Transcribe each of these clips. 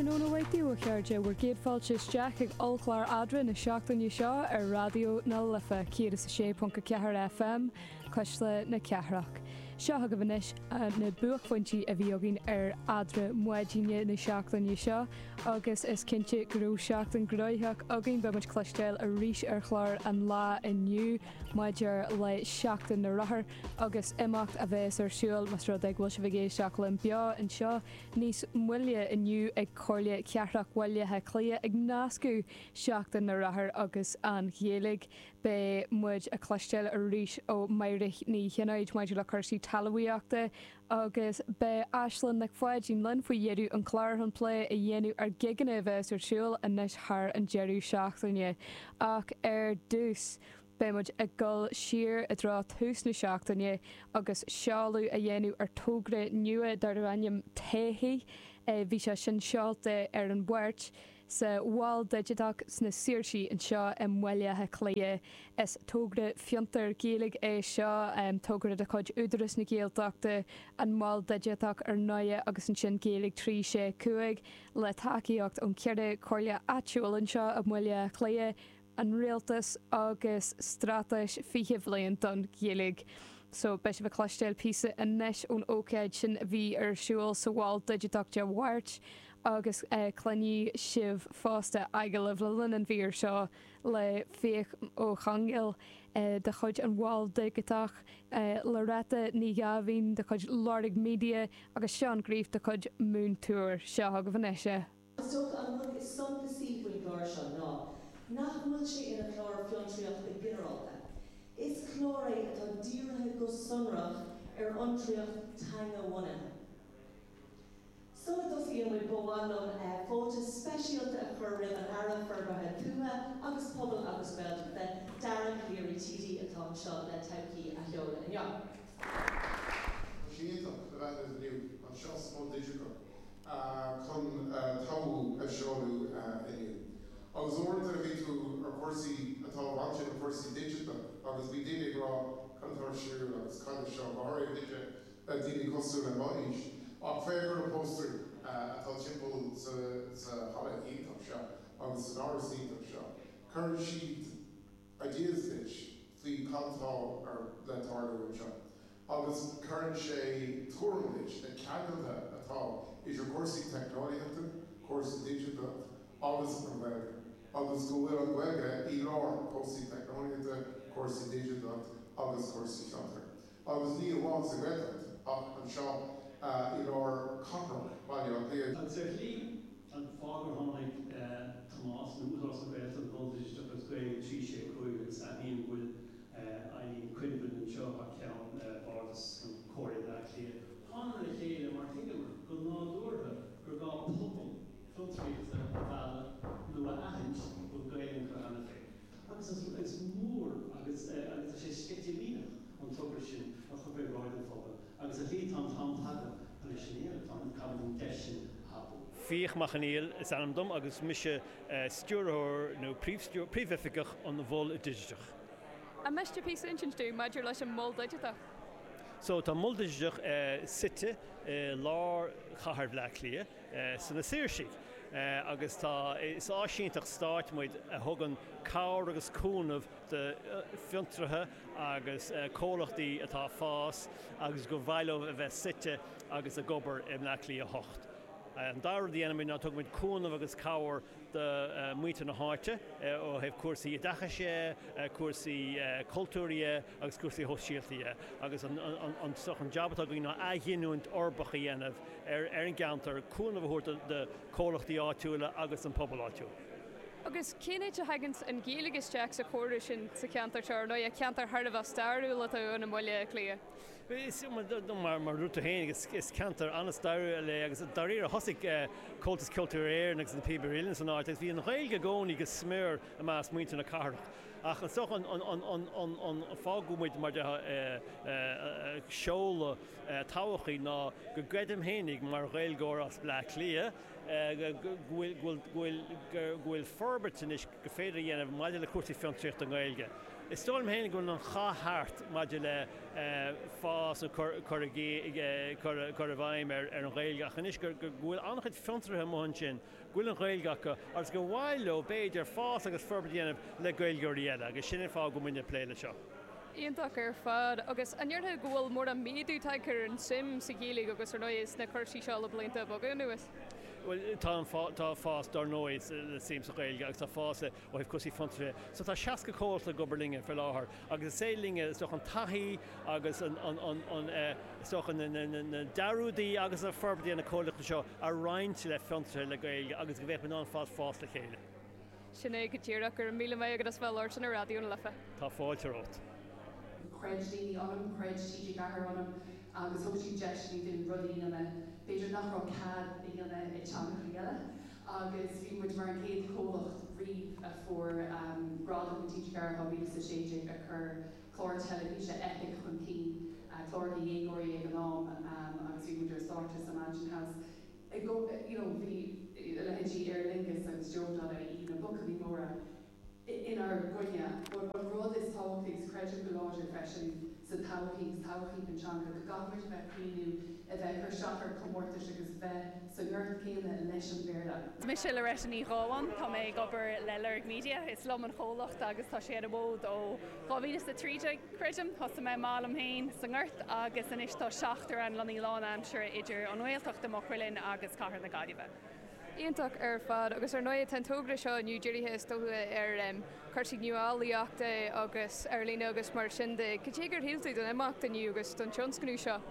Nóna waitiú a cheirde bhar géadfáilte isteach ag olchlár adra na seachtainne seo ar radio na lifa 106.4 FM coisle na ceithreach. Seo go bhanis na buachhaintí a bhí agin ar adra muidíine na seachtainne seo agus is cinnte grú seachtain groitheach agin be muid cloisteil a rís ar chláir an lá inniu maidir le seachtain na rathair agus imacht a bheits ar siúil mas rud ag bhfuil se bhigé seach le beo an seo níos muile inniu ag choirle ceithreach bhailethe clia ag nascú seachtain na rathair agus an ghéalaigh be muid a cloisteil a rís ó mairich ní cheanaid maidir le chuirsí talhaíochta agus be Aisling nach foiidín linn faoi dhéadú an chláir an plé a dhéanú ar gigan a bheits ar siúil a nes thar an jeirú seachtainne ach ar dús be muid a gul siar a drá tús na seachtainne agus seáú a dhéanú ar tógra nua dar aim téthaí bhí se sin seáilta ar an bhairt sa bháil digitach sna siirsaí an seo mhuilethe clia is tógra fiontar géalaigh é seo tógra a chuid údaras na géalteachta an máil digitach ar 9 agus an sin géalaigh 3-5 le takeíocht an ceirde choirle atúil an seo a mhuilethe clia an réaltas agus stratais fiche bhléon don géalaigh. So be se bh cloisteil písa a neis ón ócéid sin bhí ar siúil sa bháil digitach de bhairt agus cluní sibh fásta aige le bhlan an bhír seo le féoch ó changil de chuid an bháil digitach le réta ní gabhín de chuid láirigh media agus seán gríomh de chuid mún túr seo go bhanéise. So an look is son to see when you're shot no. Nach much in a chlor fiontriach the general. Is chloride at dear go sunrach untriach tanga one. So it does again with Bowanon photo special to her river Ara for her Puma, August Pobble, August Belt, then Darren Cleary TD at Tom Shaw, that Tauki at Yola and Young. She is new, I'm sure small digital. Come Tau Sholu in you. I was ordered to be to a Corsi at all watching a Corsi digital. I was be daily grow, Cantor Shear, I was kind of show, Bahari Digital, daily costume and body. A fair poster at all chimple to holiday eat of shop. I was an hour seat of shop. Current sheet ideas dish, the Cantor or that order shop. I was current shay touring dish, the Canada at all. Is your Corsi technology, Corsi digital, always from where. Agus go bhfuil an bhilge í lár pósaí technológiacha, Corsi digital, agus Corsi Center. Agus ní bháin sa gweithad ach an seo í lár copper bailí an léad. An certainly an fágur tháinig Tomás núdás a bheith an voltage agus gweith trí sé chuig a híon bhfuil aon cuineann an seo a ceann bádas an cóirí le chéad. Tháinig le chéad mar tingamar go nádúrtha gur gá pobl Frontstreet Vala no ahint go gael go an fe. Agus is mór agus sé skettilína an tobersin a go be roiid fo. Agus a lí an tagga an sinnéir an kam desin hapo. Fiach Machaneel is anamdom agus mise stúrthóir nó príomhfificach an bhil digitach. A meiste pí inú maidir leis an mó digitach. So tá muldigeach site lár chahar bhleaclia san na siirsigh. Agus tá is áisiintach stáit muid a thugan cáir agus cúnamh de fiontrathe agus cólachtaí atá fás agus go bhaileh a bheith site agus a gobar i bhleaclia hocht. An dair dhéanamid ná tugamid cúnamh agus cáir de muoite na háite ó hebh cuasaí dachaise, cuasaí cultúria agus cuasaí hoisialtaí agus an soch an jobbatá go ná aithionúint orbacha dhéanamh ar an geantar cúnamh thuirta de cólachtaí áitiúla agus an pobl áitiúla. Agus cénéid a hagans an géalagisteach sa cóir sin sa ceantar teir nó a ceantar thar bh starú le an mhuiile clia. Is mar rúta héin is ceantar anas dair le agus daríar a thosaigh cultas cultúréir agus an peberilin san áit, bhí an réilge gcónaí go smir a más muointe na carach. Ach an soch an fágúmuid mar de seola táhachaí ná go greidim hénig mar réilgóir as bla clia ghfuil forbertin is go féidir dhéanamh maidir le cuasaí fiontraocht an Gaeilge. Is stoilm héna gon an chathart maidir le fás an chur a bhaim ar an ghailgach. An is gur bhfuil annachid fiontrathe món sin, bhfuil an ghailgach agus go bhhailó béidir fás agus forbadíanamh le gailgeirí eile, agus sin fá go muine pléile seo. Íonach ar fad agus anneartha gohfuil mór an míadú taigear an sim sa gílig agus ar nóis na chuirsí seo le blianta bogú nuas. Well, tá fás dar nóid le sim sa gailge agus tá fás ó hih cosí fontre. So tá seaca cóirta gobarlinge for láthair. Agus sélinge is doch an taí agus an darúdaí agus an forbadí na cólacha seo a roiint le fontre le gailge agus go bhéh an fás le chéile. Sinna go tíach gur míle mé agus bhil áirt na radioúna lefa. Tá fáilte rót. Cred daoine anam, cred TG Gahar anam, agus thug sí deisní den rudí na beidir nach rá cad i gana i teanga eile. Agus bhí muid mar an céad cólacht riomh a fuór rád an TG Gahar a bhí sa séidir a chur chlór televíse epic chun cí, chlór na dhéagóirí ag an nám, agus bhí muid ar startas a Mansion House. Bhí le hedí Aer Lingus agus Joe í na book bhí móra in our Gunya, but rud is táhaigh creidú go láidir freisin sa táhaigh an teanga go gabhairt bheith príú a bheith chu seachar chomórtas agus bheith sa ggheart céile in leis an bhéirla. Mi sé le reis an íháin, tá mé gobar le Lyric Media, is lom an cholacht agus tá sé ar bód ó gáhílas sa tríide creidum, thosa mé málam hain sa ggheart agus in istá seachtar an Loní Lána am sure idir an bhfuilteach do Mochrilin agus Cahar na Gadiva. Íonach ar fad agus ar 9 tentógra seo New Jersey tótha ar chuirsí nuálaíachta agus ar lína agus mar sin de gotégur hiiltaí don imachta nniu agus don tionscanú seo.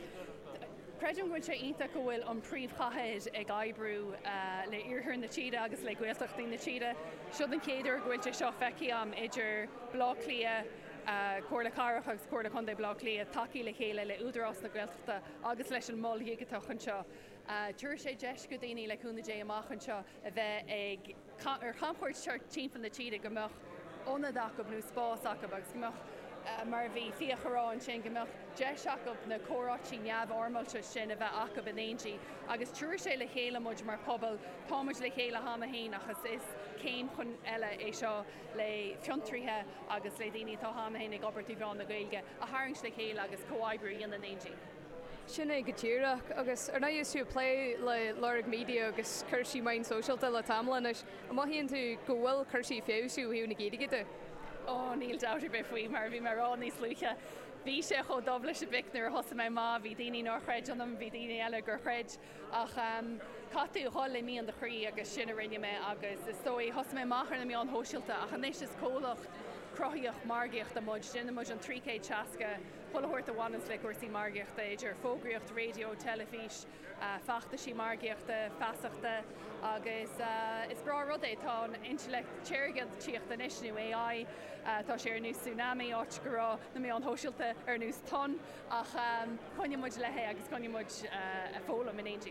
Creidum goil sé ionta go bhfuil an príomhchaid ag aibrú le iarthar na tíide agus le gcuilteachtaí na tíide. Siod an céidir gohfuil sé seo feici am idir blá clia cuairla carach agus cuairla chundé blá clia taí le chéile le údarrás na gcuilteachta agus leis an moll hiigetachan seo. Tuair sé deis go daoine le chuna dé amachchan seo a bheith ar champóirt seart timp na tíide gomach ónadach go bnú spás acu agus gomach mar bhí fiocharráin sin gomach deis acu na córátí neamh ormailte sin a bheith acu benéintí agus tuair sé le chéile muid mar pobl támuid le chéile hama hain agus is céim chun eile é seo le fiontríthe agus le daoine tá hama hain ag obairtí bhán na gailge a tharings le chéile agus comhaibbrú an na néintí. Sinna go tíireach agus ar na dhéú play le Lyric Media agus chuirsí main socialta le tamlan is maithíonn tú go bhfuil chuirsí féúsú hiú na géideige. Ó níl dáidir be faoi mar bhí mar rá níos luúcha. Bhí sé cho dobla se bicnar thosa mé má bhí daoine nó chreid anm bhí daoine eile gur chreid ach catú hála mí an de chrí agus sinna rinne me agus is dói thosa mé máchar na mí an hóisiilta ach an éis is cólacht croíoch margiocht a mud sin mud an 3K teasca chohairt ahánas le cuasaí margiochta idir fógraíocht radio, telefís, fachta sí margiochta, feasachta agus is bra rud é tá an intellect teirgad tíocht an isnú AI tá sé ar nús tsunami áit gorá na mé an hóisiilta ar nús ton ach chuine muid lethe agus chuine muid a fóla in éintí.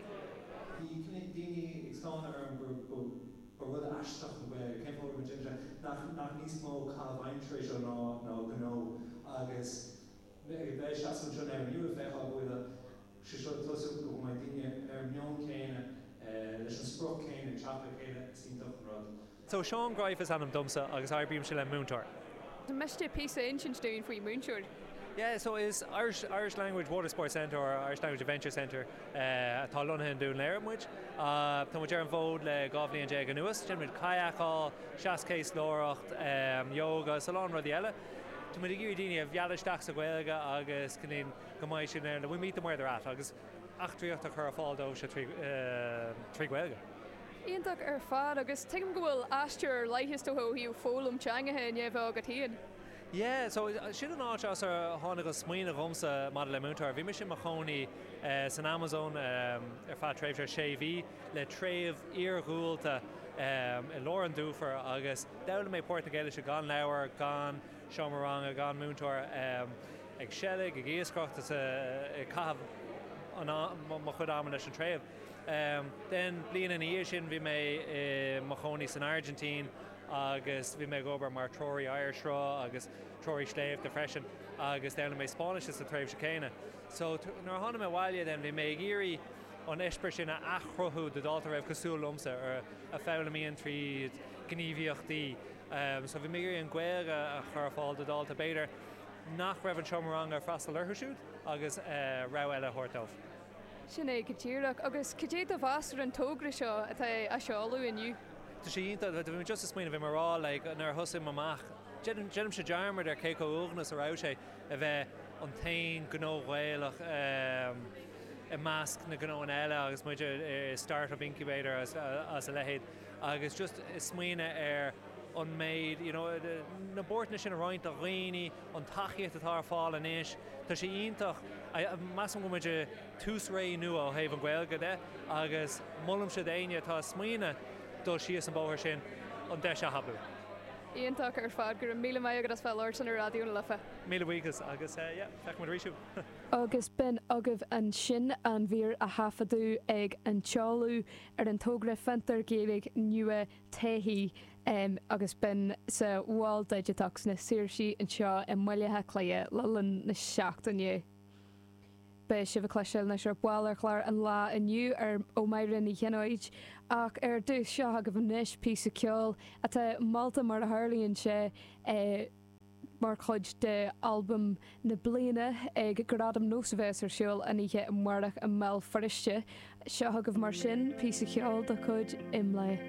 Bhí daoine agsána ar an bhfuil eisteach go bheith céimhóir go Ginger nach níos mó cabhaintre seo ná gó agus bheith seasan seo ar nniu a bheith bhfuil sé seo tosú go mai daine ar mion céine leis an spruch céine ag teapla chéine síntaach an rud. So Sean Greif is anam domsa agus airbím se le múntar. The meiste piece of ancient doing for you moonshore. Yeah, so is Irish Language Water Sports Centre or Irish Language Adventure Centre tá lonathe dún léirmuid. Tá muid ar an bhód le gábhlaí an déag an nuas, Genmuid kayakáil, seaascéis lóracht, yoga, salón rudí eile. Tá muid gur daoine a bhealaisteach sa Gaeilge agus cinnéan go mbeidh sin ar bhfuil míad mar at agus achtraíocht a chur fáildó se trí Gaeilge. Íonach ar fad agus tuim go bhfuil aistear leithhistóthó hiú fólam teangathe neamh agad híon. Yeah, so sin an áit as ar tháinig go smaoine gomsa mar le múntar. Bhí me sin mar chonaí san Amazon ar fad tréimh ar séhí le tréimh iarghúilta i Lauren Dúfar agus dela mé Portugéile se gan leabhar, gan seomaranga, gan múntar ag selig, ag íoscrocht i cahabh mo chud am leis an tréimh. Den blian in íir sin bhí mé mar chonaí san Argentín agus bhí mé gobar mar Troí Airsrá agus Troí Sléimh de freisin agus déanana mé Spáinis sa tréimh se céine. So nar tháina mé bhaile den bhí mé géirí an eisper sin a achrothú de dáta raibh cosúil lomsa ar a fálamíon tríd gníomhíochtaí. So bhí mé an gcuir a chur fáil de dáta beidir nach raibh an seomrang ar freastal orthúisiúd agus rá eile thuirtamh. Sin é go tíreach agus cé a bhasar an tógra seo atá a seáú inniu. Tá sé ionta bhí just is smaoine bhí marrá le nar thosaim amach. Jeanam sé dearmar ar cé ógnas a rá sé a bheith an tain gnóhhailech i measc na gnó an eile agus muidir startup incubator as a lehéad agus just is smaoine ar an méid, na bortna sin a roiint a réine an tachiacht atá fáil inis. Tá sé ionintach measam go muidir tús ré nua ó thaobh an Gaeilge de agus mollam sé daine atá smaoine dul sios an bóthir sin an de se habú. Íontach ar fad gur míle mai agus fel láir san radio na lifa. Míle bhuichas agus feic mar ríisiú. Agus bin agah an sin an bhír a hafaú ag an teáú ar an tógra fantar géalaigh nua taithí agus bin sa bháil digiteach na siirsaí an seo i mailethe clia lelan na seachtainne. Be si bh cléisiil na seir bháil chláir an lá aniu ar ó mairin i cheanóid ach ar dús seo a go bhníis pí sa ceol a tá Malta mar a Harlíonn sé mar chuid de albumm na bliana ag gradam nósbheits ar siúil a níhe marach a mell fariste seo a go mar sin pí sa ceol do chuid im le.